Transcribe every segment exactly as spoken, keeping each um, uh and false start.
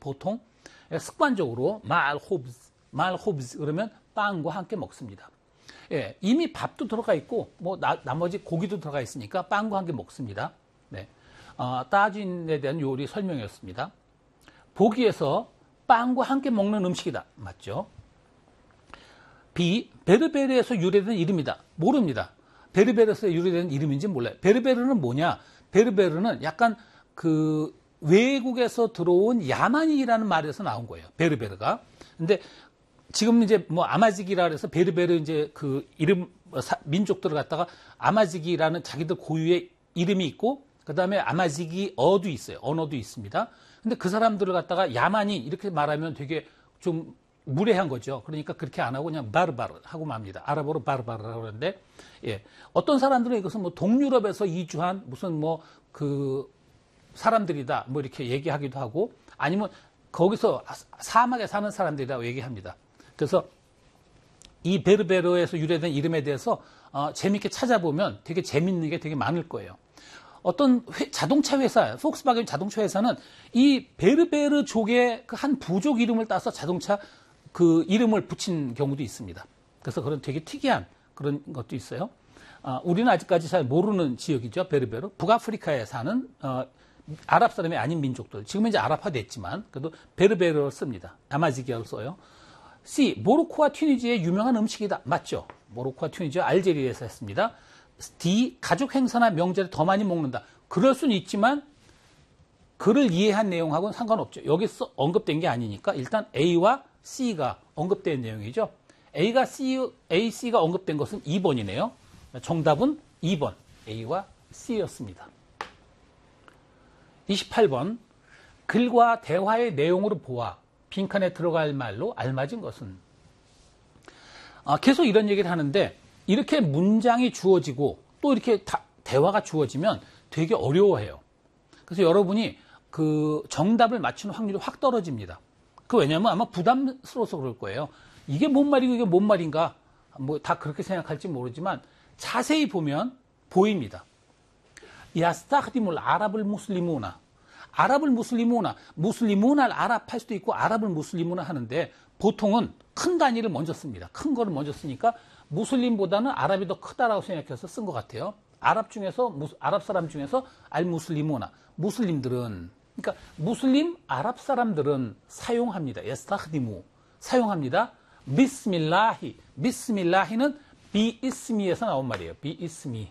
보통 습관적으로 말 호브즈, 말 호브즈 그러면 빵과 함께 먹습니다. 예, 이미 밥도 들어가 있고 뭐 나, 나머지 고기도 들어가 있으니까 빵과 함께 먹습니다. 네, 어, 따진에 대한 요리 설명이었습니다. 보기에서 빵과 함께 먹는 음식이다. 맞죠? B. 베르베르에서 유래된 이름이다. 모릅니다. 베르베르에서 유래된 이름인지 몰라요. 베르베르는 뭐냐? 베르베르는 약간 그 외국에서 들어온 야만이라는 말에서 나온 거예요. 베르베르가. 근데 지금 이제 뭐 아마지기라 그래서 베르베르 이제 그 이름 민족들을 갖다가 아마지기라는 자기들 고유의 이름이 있고 그다음에 아마지기 어도 있어요. 언어도 있습니다. 근데 그 사람들을 갖다가 야만이 이렇게 말하면 되게 좀 무례한 거죠. 그러니까 그렇게 안 하고 그냥 바르바르 하고 맙니다. 아랍어로 바르바르라고 그러는데, 예. 어떤 사람들은 이것은 뭐 동유럽에서 이주한 무슨 뭐 그 사람들이다 뭐 이렇게 얘기하기도 하고 아니면 거기서 사막에 사는 사람들이라고 얘기합니다. 그래서 이 베르베르에서 유래된 이름에 대해서 어, 재밌게 찾아보면 되게 재밌는 게 되게 많을 거예요. 어떤 회, 자동차 회사, 폭스바겐 자동차 회사는 이 베르베르족의 그 한 부족 이름을 따서 자동차 그 이름을 붙인 경우도 있습니다. 그래서 그런 되게 특이한 그런 것도 있어요. 어, 우리는 아직까지 잘 모르는 지역이죠. 베르베르. 북아프리카에 사는 어, 아랍 사람이 아닌 민족들. 지금은 이제 아랍화 됐지만 그래도 베르베르를 씁니다. 아마지기어를 써요. C. 모로코와 튀니지의 유명한 음식이다. 맞죠? 모로코와 튀니지와 알제리에서 했습니다. D. 가족 행사나 명절에 더 많이 먹는다. 그럴 수는 있지만 그를 이해한 내용하고는 상관없죠. 여기서 언급된 게 아니니까 일단 A와 C가 언급된 내용이죠. A가 C, A, C가 언급된 것은 이 번이네요. 정답은 이 번 A와 C였습니다. 이십팔 번 글과 대화의 내용으로 보아 빈칸에 들어갈 말로 알맞은 것은 아, 계속 이런 얘기를 하는데 이렇게 문장이 주어지고 또 이렇게 다, 대화가 주어지면 되게 어려워해요. 그래서 여러분이 그 정답을 맞추는 확률이 확 떨어집니다. 그 왜냐하면 아마 부담스러워서 그럴 거예요. 이게 뭔 말이고 이게 뭔 말인가 뭐 다 그렇게 생각할지 모르지만 자세히 보면 보입니다. 야스타흐디물 아랍을 무슬리무나 아랍을 무슬리무나 무슬리무나를 아랍 할 수도 있고 아랍을 무슬리무나 하는데 보통은 큰 단위를 먼저 씁니다. 큰 거를 먼저 쓰니까 무슬림보다는 아랍이 더 크다라고 생각해서 쓴 것 같아요. 아랍 중에서 아랍 사람 중에서 알 무슬리무나 무슬림들은 그러니까 무슬림 아랍 사람들은 사용합니다. 야스타흐디무 사용합니다. 비스밀라히 비스밀라히는 비이스미에서 나온 말이에요. 비이스미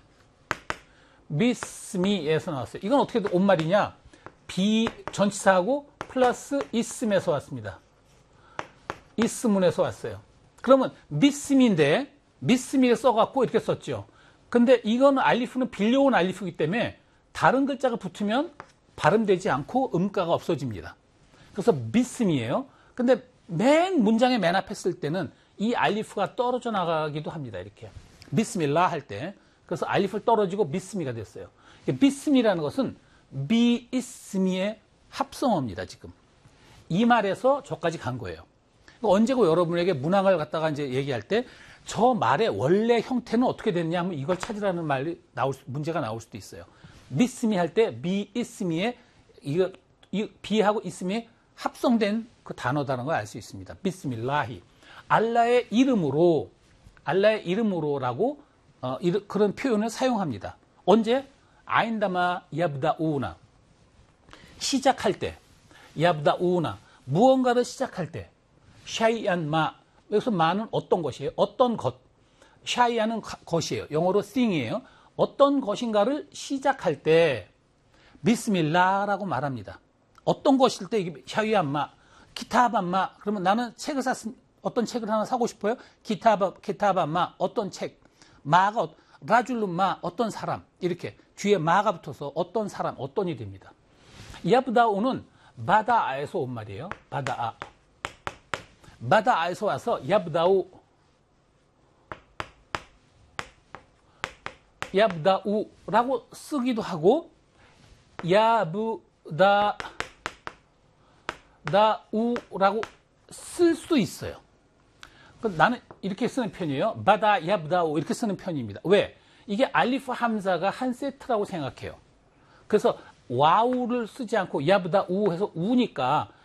비스미에서 나왔어요. 이건 어떻게 온 말이냐? 비 전치사하고 플러스 이스에서 왔습니다. 이스문에서 왔어요. 그러면 미스미인데 미스미를 써갖고 이렇게 썼죠. 근데 이거는 알리프는 빌려온 알리프이기 때문에 다른 글자가 붙으면 발음되지 않고 음가가 없어집니다. 그래서 미스미예요. 근데 맨 문장의 맨 앞에 쓸 때는 이 알리프가 떨어져 나가기도 합니다. 이렇게 비스밀라 할 때. 그래서 알리프 떨어지고 비스미가 됐어요. 비스미라는 것은 비이스미의 합성어입니다. 지금 이 말에서 저까지 간 거예요. 언제고 여러분에게 문항을 갖다가 이제 얘기할 때 저 말의 원래 형태는 어떻게 됐냐 하면 이걸 찾으라는 말이 나올 문제가 나올 수도 있어요. 비스미 할 때 비이스미의 이거 이 비하고 이스미의 합성된 그 단어다라는 걸 알 수 있습니다. 비스밀라히 알라의 이름으로 알라의 이름으로라고 어, 이르, 그런 표현을 사용합니다. 언제? 아인다마 야브다우나 시작할 때 야브다우나 무언가를 시작할 때 샤이안 마 여기서 마는 어떤 것이에요? 어떤 것 샤이안은 것이에요. 영어로 thing이에요. 어떤 것인가를 시작할 때 비스밀라라고 말합니다. 어떤 것일 때 이게 샤이안 마 기타반 마 그러면 나는 책을 샀 어떤 책을 하나 사고 싶어요? 기타바 기타반 마 어떤 책 마가 라줄룸 마 어떤 사람 이렇게 뒤에 마가 붙어서 어떤 사람 어떤 일입니다. 야브다우는 바다아에서 온 말이에요. 바다아 바다아에서 와서 야브다우 야브다우라고 쓰기도 하고 야브다 다우라고 쓸 수 있어요. 나는 이렇게 쓰는 편이에요. 바다 야브다우 이렇게 쓰는 편입니다. 왜? 이게 알리프 함자가 한 세트라고 생각해요. 그래서 와우를 쓰지 않고 야브다우 해서 우니까